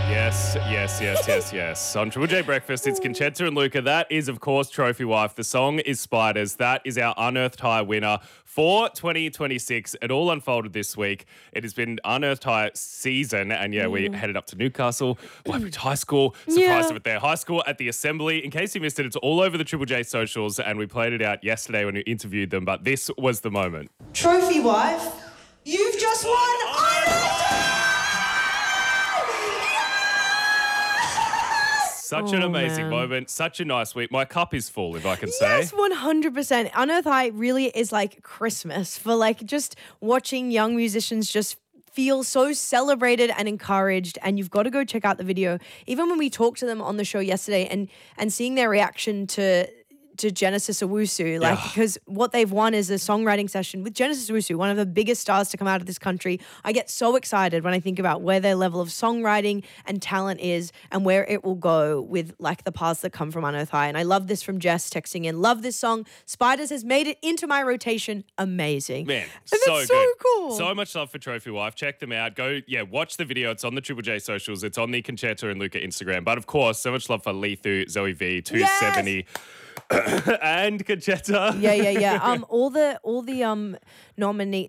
Yes. On Triple J Breakfast, it's Conchetta and Luca. That is, of course, Trophy Wife. The song is Spiders. That is our Unearthed High winner for 2026. It all unfolded this week. It has been Unearthed High season. And we headed up to Newcastle, Whitebridge High School, surprised them at their high school at the Assembly. In case you missed it, it's all over the Triple J socials. And we played it out yesterday when we interviewed them. But this was the moment. Trophy Wife, you've just won Such an amazing moment. Such a nice week. My cup is full, if I can say. Yes, 100%. Unearthed High really is like Christmas for like just watching young musicians just feel so celebrated and encouraged, and you've got to go check out the video. Even when we talked to them on the show yesterday and seeing their reaction to Genesis Owusu, because what they've won is a songwriting session with Genesis Owusu, one of the biggest stars to come out of this country. I get so excited when I think about where their level of songwriting and talent is and where it will go with like the paths that come from Unearthed High. And I love this from Jess texting in. Love this song. Spiders has made it into my rotation. Amazing. Man, and so that's good. so cool. So much love for Trophy Wife. Check them out. Go, watch the video. It's on the Triple J socials. It's on the Conchetta and Luca Instagram. But of course, so much love for Lethu, Zoe V, 270. And Conchetta. Yeah. All the nominee